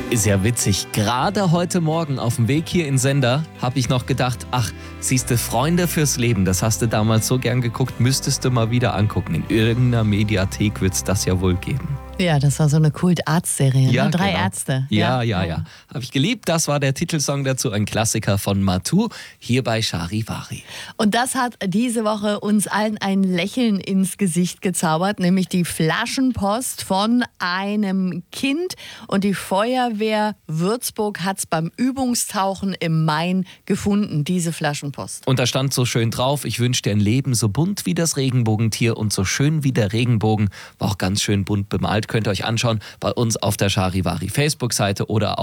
Ist ja witzig. Gerade heute Morgen auf dem Weg hier in Sender habe ich noch gedacht, ach, siehste, Freunde fürs Leben, das hast du damals so gern geguckt, müsstest du mal wieder angucken. In irgendeiner Mediathek wird es das ja wohl geben. Ja, das war so eine Kult-Arzt-Serie, Ja, ne? Drei genau. Ärzte. Ja. Habe ich geliebt. Das war der Titelsong dazu, ein Klassiker von Matu, hier bei Charivari. Und das hat diese Woche uns allen ein Lächeln ins Gesicht gezaubert, nämlich die Flaschenpost von einem Kind. Und die Feuerwehr Würzburg hat es beim Übungstauchen im Main gefunden, diese Flaschenpost. Und da stand so schön drauf, ich wünsche dir ein Leben so bunt wie das Regenbogentier und so schön wie der Regenbogen. War auch ganz schön bunt bemalt. Könnt ihr euch anschauen bei uns auf der Charivari Facebook-Seite oder